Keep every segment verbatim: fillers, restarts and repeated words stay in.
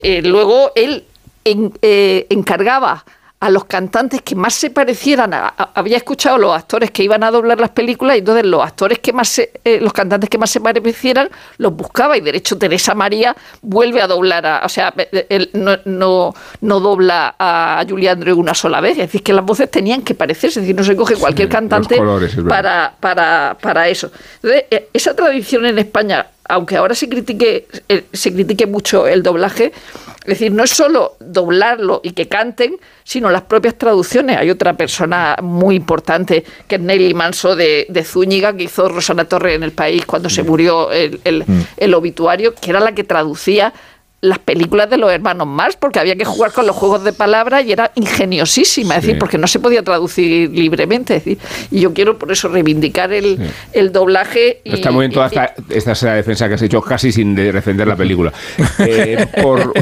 Eh, luego él en, eh, encargaba a los cantantes que más se parecieran, a, a, había escuchado a los actores que iban a doblar las películas, y entonces los actores que más se, eh, los cantantes que más se parecieran los buscaba, y de hecho Teresa María vuelve a doblar, a, o sea, él no, no, no dobla a Julie Andrews una sola vez, es decir, que las voces tenían que parecerse, es decir, no se coge cualquier sí, cantante colores, para, para, para eso. Entonces, esa tradición en España, aunque ahora se critique, eh, se critique mucho el doblaje, es decir, no es solo doblarlo y que canten, sino las propias traducciones. Hay otra persona muy importante, que es Nelly Manso de, de Zúñiga, que hizo Rosana Torres en El País cuando se murió el, el, el obituario, que era la que traducía las películas de los hermanos Marx, porque había que jugar con los juegos de palabras y era ingeniosísima, es sí. decir, porque no se podía traducir libremente, es decir, y yo quiero por eso reivindicar el, sí. el doblaje. Y, está muy bien toda y, esta, esta es la defensa que has hecho casi sin defender la película. eh, por...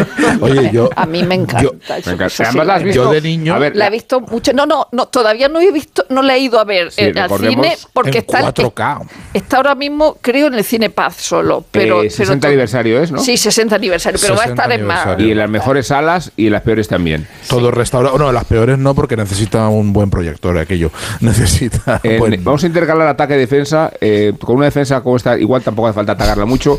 Oye, yo... A mí me encanta. Yo, eso, me encanta. Eso sí, ¿la has visto? Yo de niño... A ver, la he visto mucho. No, no, no, todavía no he visto, no la he ido a ver sí, eh, al cine, porque está, cuatro K. está ahora mismo, creo, en el Cine Paz solo. Pero, eh, sesenta pero aniversario es, ¿no? Sí, sesenta aniversario, pero va a estar en más. Y en las mejores salas y en las peores también. Todo sí. restaurado. No, las peores no, porque necesita un buen proyector aquello. Necesita. En, buen... Vamos a intercalar ataque-defensa. Eh, con una defensa como esta, igual tampoco hace falta atacarla mucho.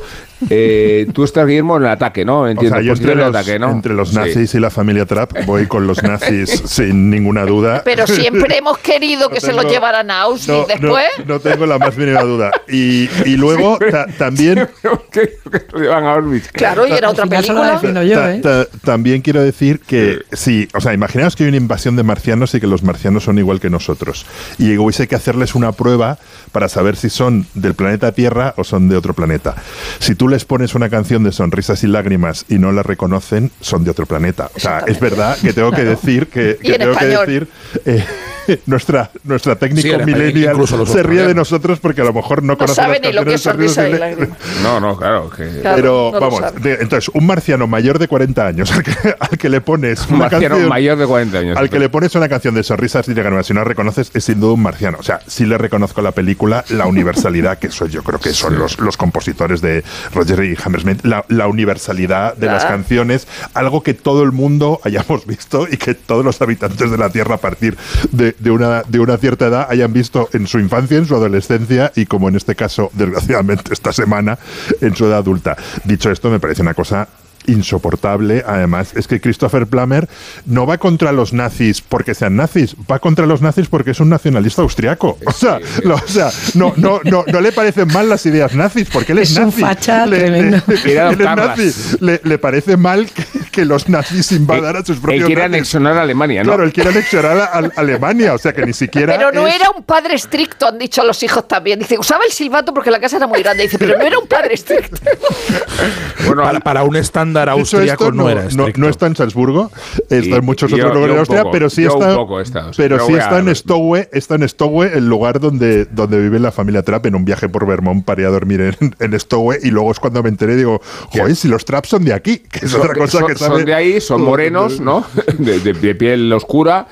Eh, tú estás, Guillermo, en el ataque, ¿no? Entiendo. O sea, yo entre los, ataque, ¿no? entre los nazis sí. y la familia Trapp voy con los nazis sin ninguna duda. Pero siempre hemos querido que no tengo, se los llevaran a Auschwitz no, después. No, no tengo la más mínima duda. Y, y luego ta, también... que lo llevan a Auschwitz. Claro, y era otra película. Yo, ta, ta, también quiero decir que sí, o sea, imaginaos que hay una invasión de marcianos y que los marcianos son igual que nosotros. Y hubiese que hacerles una prueba para saber si son del planeta Tierra o son de otro planeta. Si tú les pones una canción de Sonrisas y Lágrimas y no la reconocen, son de otro planeta. O sea, es verdad que tengo que decir que, que tengo español. que decir eh, nuestra nuestra técnico sí, millennial se ríe de nosotros porque a lo mejor no, no conoce las canciones de Sonrisas y Lágrimas. No, no, claro. Que... Claro, pero no vamos, de, entonces un marciano mayor de cuarenta años al que, al que le pones un una marciano canción mayor de cuarenta años al que le pones una canción de Sonrisas y Lágrimas y no la reconoces, es sin duda un marciano. O sea, sí le reconozco a la película la universalidad que eso yo creo que son sí. los, los compositores de Roger y Hammersmith, la, la universalidad de ah. las canciones, algo que todo el mundo hayamos visto y que todos los habitantes de la Tierra a partir de, de, una, de una cierta edad hayan visto en su infancia, en su adolescencia y, como en este caso, desgraciadamente esta semana, en su edad adulta. Dicho esto, me parece una cosa insoportable. Además, es que Christopher Plummer no va contra los nazis porque sean nazis, va contra los nazis porque es un nacionalista austriaco. O sea, sí, sí. Lo, o sea no, no, no, no le parecen mal las ideas nazis porque él es, es nazi. Un facha le, tremendo. Le, le, él es nazi. Le, le parece mal que, que los nazis invadan a sus propios. Él quiere nazis. anexionar a Alemania, ¿no? Claro, él quiere anexionar a, a Alemania, o sea que ni siquiera. Pero no es... era un padre estricto, han dicho los hijos también. Dice, usaba el silbato porque la casa era muy grande. Dice, pero no era un padre estricto. Bueno, para, para un estándar austriaco no, no era estricto. No, no está en Salzburgo, está y, en muchos otros lugares de Austria, poco, pero sí está, poco está, o sea, pero sí está a... en Stowe, está en Stowe, el lugar donde, donde vive la familia Trapp, en un viaje por Vermont para ir a dormir en, en Stowe, y luego es cuando me enteré, digo, joder, si los Trapp son de aquí, que es son, otra cosa son, que sabe. Son de ahí, son morenos, ¿no? De, de, de piel oscura.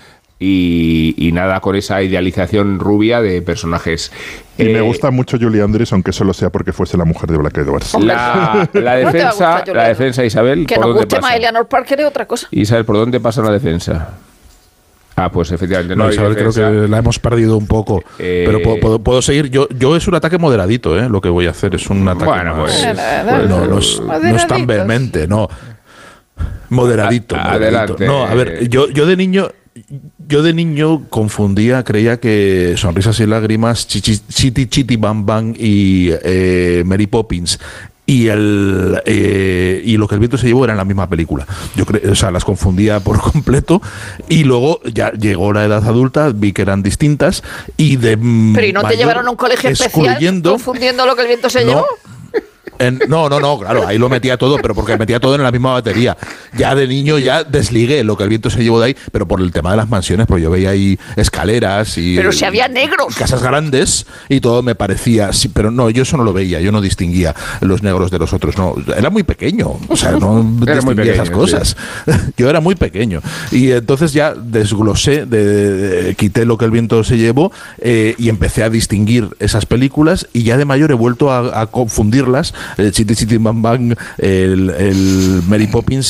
Y, y nada con esa idealización rubia de personajes. Y eh, me gusta mucho Julie Andrews, aunque solo sea porque fuese la mujer de Black Edwards. La, la defensa, la defensa, Isabel. Que nos guste más Eleanor Parker es otra cosa. Isabel, ¿por dónde pasa la defensa? Ah, pues efectivamente. No, no Isabel, creo que la hemos perdido un poco. Eh, pero puedo, puedo, puedo seguir. Yo, yo es un ataque moderadito, ¿eh? Lo que voy a hacer es un ataque. Bueno, más, pues, pues, no, no, es, no es tan vehemente, no. Moderadito. A, moderadito. Adelante. No, a ver, yo, yo de niño. Yo de niño confundía, creía que Sonrisas y Lágrimas, Chichi, Chiti Chiti Bam Bam y eh, Mary Poppins y el eh, y Lo que el viento se llevó eran la misma película. Yo creo, o sea, las confundía por completo y luego ya llegó la edad adulta, vi que eran distintas y de Pero ¿y no te llevaron a un colegio especial confundiendo Lo que el viento se no, llevó? En, no, no, no, claro, ahí lo metía todo, pero porque metía todo en la misma batería. ya de niño ya desligué lo que el viento se llevó de ahí, pero por el tema de las mansiones, pues yo veía ahí escaleras y... Pero si había negros. Casas grandes y todo me parecía... Sí, pero no, yo eso no lo veía, yo no distinguía los negros de los otros, no. Era muy pequeño, o sea, no Era muy distinguía pequeño, esas cosas. Sí. Yo era muy pequeño. Y entonces ya desglosé, de, de, de, quité lo que el viento se llevó eh, y empecé a distinguir esas películas y ya de mayor he vuelto a, a confundirlas, el Chitty Chitty Bang Bang, el, el Mary Poppins